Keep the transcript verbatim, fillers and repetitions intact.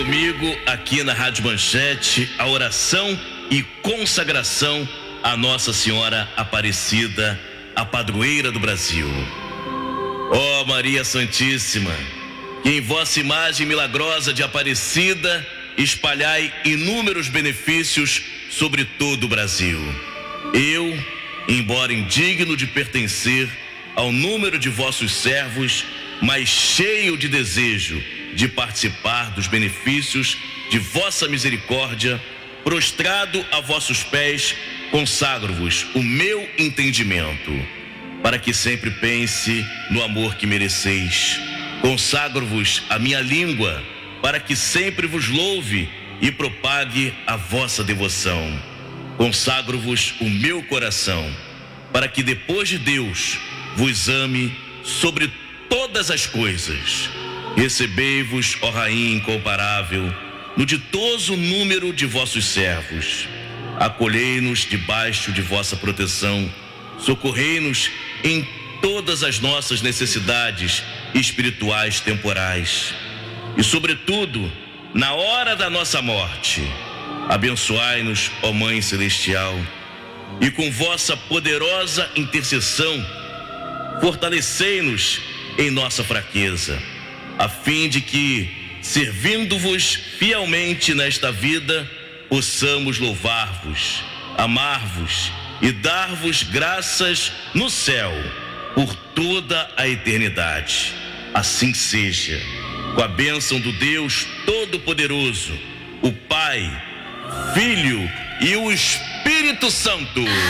Comigo aqui na Rádio Manchete, a oração e consagração a Nossa Senhora Aparecida, a padroeira do Brasil. Ó Maria Santíssima, que em vossa imagem milagrosa de Aparecida espalhai inúmeros benefícios sobre todo o Brasil. Eu, embora indigno de pertencer ao número de vossos servos, mas cheio de desejo de participar dos benefícios de vossa misericórdia, prostrado a vossos pés, consagro-vos o meu entendimento, para que sempre pense no amor que mereceis. Consagro-vos a minha língua, para que sempre vos louve e propague a vossa devoção. Consagro-vos o meu coração, para que depois de Deus vos ame sobre todas as coisas. Recebei-vos, ó Rainha incomparável, no ditoso número de vossos servos. Acolhei-nos debaixo de vossa proteção. Socorrei-nos em todas as nossas necessidades espirituais temporais. E, sobretudo, na hora da nossa morte, abençoai-nos, ó Mãe Celestial, e com vossa poderosa intercessão, fortalecei-nos em nossa fraqueza, a fim de que, servindo-vos fielmente nesta vida, possamos louvar-vos, amar-vos e dar-vos graças no céu por toda a eternidade. Assim seja, com a bênção do Deus Todo-Poderoso, o Pai, Filho e o Espírito Santo.